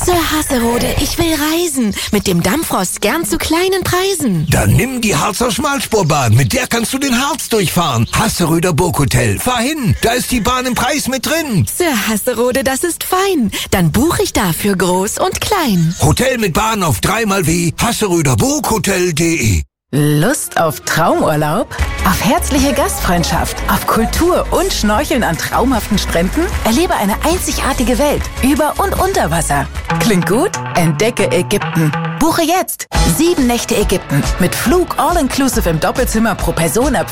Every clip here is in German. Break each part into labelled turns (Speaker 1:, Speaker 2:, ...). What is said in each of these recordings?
Speaker 1: Sir Hasserode, ich will reisen. Mit dem Dampfrost gern zu kleinen Preisen.
Speaker 2: Dann nimm die Harzer Schmalspurbahn. Mit der kannst du den Harz durchfahren. Hasseröder Burghotel. Fahr hin, da ist die Bahn im Preis mit drin.
Speaker 1: Sir Hasserode, das ist fein. Dann buche ich dafür groß und klein.
Speaker 2: Hotel mit Bahn auf 3x www.hasseröderburghotel.de.
Speaker 3: Lust auf Traumurlaub? Auf herzliche Gastfreundschaft? Auf Kultur und Schnorcheln an traumhaften Stränden? Erlebe eine einzigartige Welt über und unter Wasser. Klingt gut? Entdecke Ägypten. Buche jetzt 7 Nächte Ägypten mit Flug all-inclusive im Doppelzimmer pro Person ab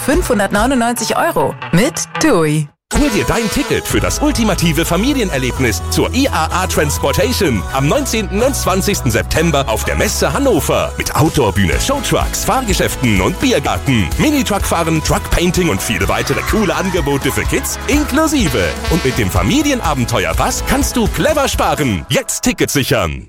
Speaker 3: 599 € mit TUI.
Speaker 4: Hol dir dein Ticket für das ultimative Familienerlebnis zur IAA Transportation am 19. und 20. September auf der Messe Hannover. Mit Outdoorbühne, Showtrucks, Fahrgeschäften und Biergarten. Minitruckfahren, Truckpainting und viele weitere coole Angebote für Kids inklusive. Und mit dem Familienabenteuerpass kannst du clever sparen. Jetzt Tickets sichern.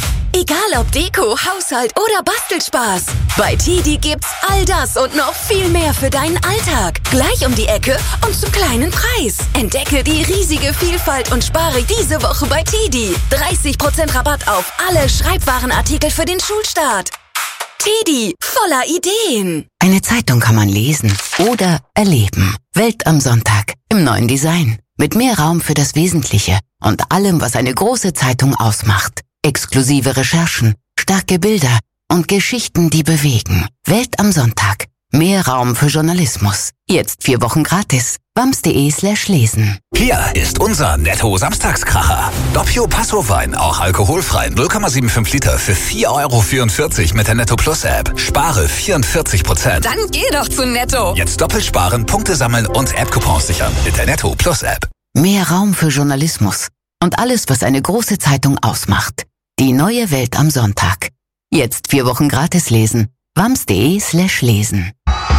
Speaker 5: Egal ob Deko, Haushalt oder Bastelspaß. Bei TIDI gibt's all das und noch viel mehr für deinen Alltag. Gleich um die Ecke und zum kleinen Preis. Entdecke die riesige Vielfalt und spare diese Woche bei TIDI. 30% Rabatt auf alle Schreibwarenartikel für den Schulstart. TIDI, voller Ideen.
Speaker 6: Eine Zeitung kann man lesen oder erleben. Welt am Sonntag im neuen Design. Mit mehr Raum für das Wesentliche und allem, was eine große Zeitung ausmacht. Exklusive Recherchen, starke Bilder und Geschichten, die bewegen. Welt am Sonntag. Mehr Raum für Journalismus. Jetzt 4 Wochen gratis. wams.de/lesen.
Speaker 7: Hier ist unser Netto-Samstagskracher. Doppio Passo-Wein, auch alkoholfrei, 0,75 Liter für 4,44 € mit der Netto Plus App. Spare 44%.
Speaker 5: Dann geh doch zu Netto.
Speaker 7: Jetzt doppelt sparen, Punkte sammeln und App-Coupons sichern mit der Netto Plus App.
Speaker 6: Mehr Raum für Journalismus und alles, was eine große Zeitung ausmacht. Die neue Welt am Sonntag. Jetzt 4 Wochen gratis lesen. wams.de/lesen.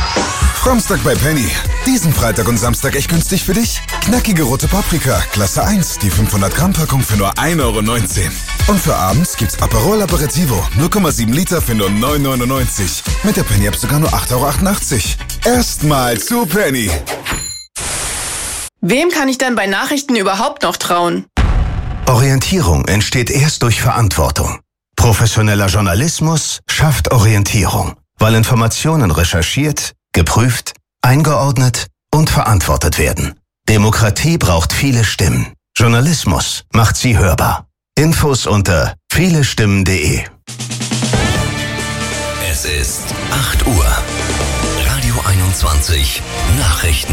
Speaker 8: Samstag bei Penny. Diesen Freitag und Samstag echt günstig für dich. Knackige rote Paprika, Klasse 1, die 500 Gramm Packung für nur 1,19 €. Und für abends gibt's Aperol Aperitivo, 0,7 Liter für nur 9,99 €. Mit der Penny App sogar nur 8,88 €. Erstmal zu Penny.
Speaker 9: Wem kann ich dann bei Nachrichten überhaupt noch trauen?
Speaker 10: Orientierung entsteht erst durch Verantwortung. Professioneller Journalismus schafft Orientierung, weil Informationen recherchiert, geprüft, eingeordnet und verantwortet werden. Demokratie braucht viele Stimmen. Journalismus macht sie hörbar. Infos unter vielestimmen.de.
Speaker 7: Es ist 8 Uhr. Radio 21 Nachrichten.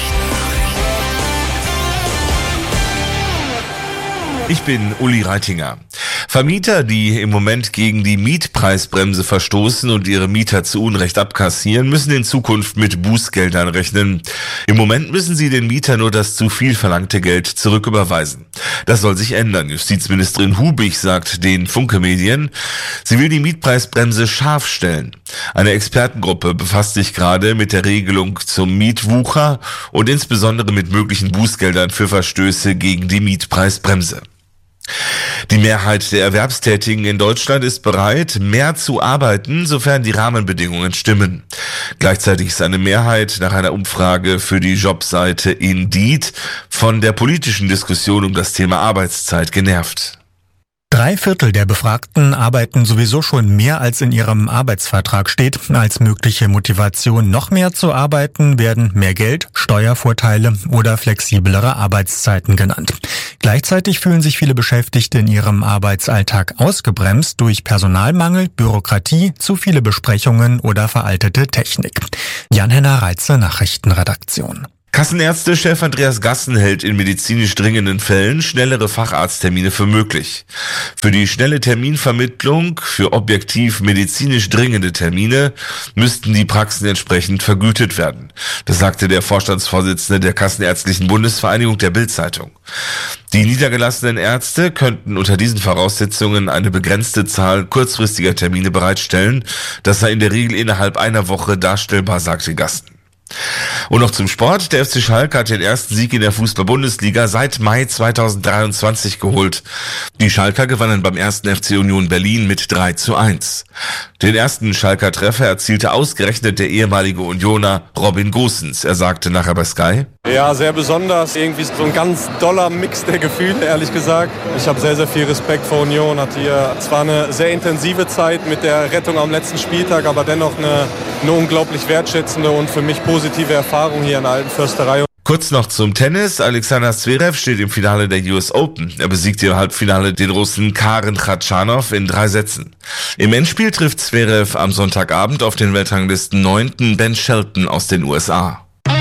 Speaker 11: Ich bin Uli Reitinger. Vermieter, die im Moment gegen die Mietpreisbremse verstoßen und ihre Mieter zu Unrecht abkassieren, müssen in Zukunft mit Bußgeldern rechnen. Im Moment müssen sie den Mietern nur das zu viel verlangte Geld zurücküberweisen. Das soll sich ändern. Justizministerin Hubig sagt den Funke-Medien, sie will die Mietpreisbremse scharf stellen. Eine Expertengruppe befasst sich gerade mit der Regelung zum Mietwucher und insbesondere mit möglichen Bußgeldern für Verstöße gegen die Mietpreisbremse. Die Mehrheit der Erwerbstätigen in Deutschland ist bereit, mehr zu arbeiten, sofern die Rahmenbedingungen stimmen. Gleichzeitig ist eine Mehrheit nach einer Umfrage für die Jobseite Indeed von der politischen Diskussion um das Thema Arbeitszeit genervt.
Speaker 12: 3/4 der Befragten arbeiten sowieso schon mehr, als in ihrem Arbeitsvertrag steht. Als mögliche Motivation, noch mehr zu arbeiten, werden mehr Geld, Steuervorteile oder flexiblere Arbeitszeiten genannt. Gleichzeitig fühlen sich viele Beschäftigte in ihrem Arbeitsalltag ausgebremst durch Personalmangel, Bürokratie, zu viele Besprechungen oder veraltete Technik. Jan-Henner Reitze, Nachrichtenredaktion.
Speaker 11: Kassenärztechef Andreas Gassen hält in medizinisch dringenden Fällen schnellere Facharzttermine für möglich. Für die schnelle Terminvermittlung für objektiv medizinisch dringende Termine müssten die Praxen entsprechend vergütet werden. Das sagte der Vorstandsvorsitzende der Kassenärztlichen Bundesvereinigung der Bild-Zeitung. Die niedergelassenen Ärzte könnten unter diesen Voraussetzungen eine begrenzte Zahl kurzfristiger Termine bereitstellen. Das sei in der Regel innerhalb einer Woche darstellbar, sagte Gassen. Und noch zum Sport. Der FC Schalke hat den ersten Sieg in der Fußball-Bundesliga seit Mai 2023 geholt. Die Schalker gewannen beim 1. FC Union Berlin mit 3:1. Den ersten Schalker Treffer erzielte ausgerechnet der ehemalige Unioner Robin Gosens. Er sagte nachher bei Sky:
Speaker 13: Ja, sehr besonders. Irgendwie so ein ganz doller Mix der Gefühle, ehrlich gesagt. Ich habe sehr, sehr viel Respekt vor Union. Hatte hier zwar eine sehr intensive Zeit mit der Rettung am letzten Spieltag, aber dennoch eine unglaublich wertschätzende und für mich positive Erfahrung hier in der Alten Försterei.
Speaker 11: Kurz noch zum Tennis. Alexander Zverev steht im Finale der US Open. Er besiegte im Halbfinale den Russen Karen Khachanov in 3 Sätzen. Im Endspiel trifft Zverev am Sonntagabend auf den Weltranglisten 9. Ben Shelton aus den USA.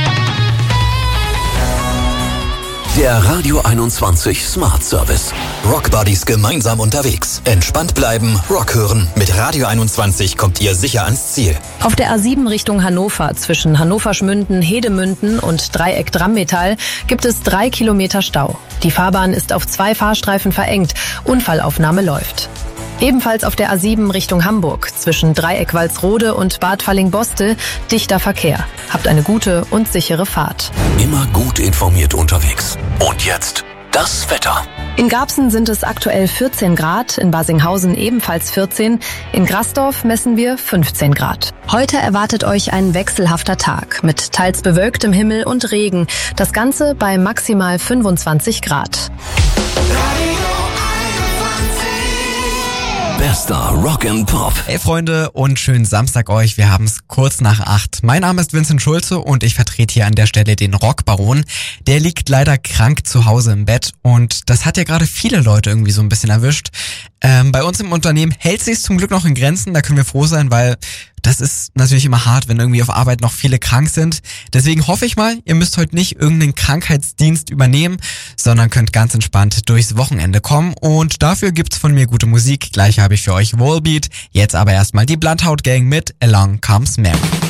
Speaker 14: Der Radio 21 Smart Service. Rock Buddies gemeinsam unterwegs. Entspannt bleiben, Rock hören. Mit Radio 21 kommt ihr sicher ans Ziel.
Speaker 15: Auf der A7 Richtung Hannover zwischen Hannover-Schmünden, Hedemünden und Dreieck Drammetal gibt es 3 Kilometer Stau. Die Fahrbahn ist auf 2 Fahrstreifen verengt. Unfallaufnahme läuft. Ebenfalls auf der A7 Richtung Hamburg zwischen Dreieck Walsrode und Bad Falling-Bostel dichter Verkehr. Habt eine gute und sichere Fahrt.
Speaker 14: Immer gut informiert unterwegs. Und jetzt das Wetter.
Speaker 15: In Garbsen sind es aktuell 14 Grad, in Basinghausen ebenfalls 14, in Grasdorf messen wir 15 Grad. Heute erwartet euch ein wechselhafter Tag mit teils bewölktem Himmel und Regen. Das Ganze bei maximal 25 Grad.
Speaker 14: Bester Rock and Pop.
Speaker 16: Hey Freunde und schönen Samstag euch. Wir haben es kurz nach 8. Mein Name ist Vincent Schulze und ich vertrete hier an der Stelle den Rockbaron. Der liegt leider krank zu Hause im Bett und das hat ja gerade viele Leute irgendwie so ein bisschen erwischt. Bei uns im Unternehmen hält sich zum Glück noch in Grenzen. Da können wir froh sein, weil das ist natürlich immer hart, wenn irgendwie auf Arbeit noch viele krank sind. Deswegen hoffe ich mal, ihr müsst heute nicht irgendeinen Krankheitsdienst übernehmen, sondern könnt ganz entspannt durchs Wochenende kommen. Und dafür gibt's von mir gute Musik. Gleich habe ich für euch Volbeat. Jetzt aber erstmal die Bloodhound Gang mit Along Comes Mary.